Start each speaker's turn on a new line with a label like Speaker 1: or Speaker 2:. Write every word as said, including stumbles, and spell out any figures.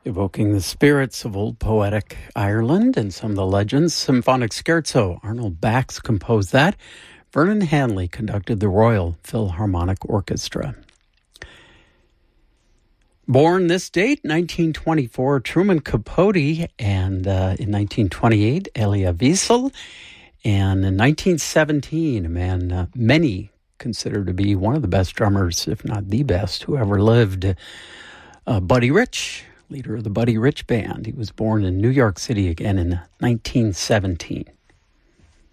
Speaker 1: Evoking the spirits of old poetic Ireland and some of the legends. Symphonic Scherzo, Arnold Bax composed that. Vernon Hanley conducted the Royal Philharmonic Orchestra. Born this date, nineteen twenty-four, Truman Capote, and uh, in nineteen twenty-eight, Elia Wiesel, and in nineteen seventeen, a man uh, many consider to be one of the best drummers, if not the best, who ever lived, uh, Buddy Rich, leader of the Buddy Rich Band. He was born in New York City again in nineteen seventeen.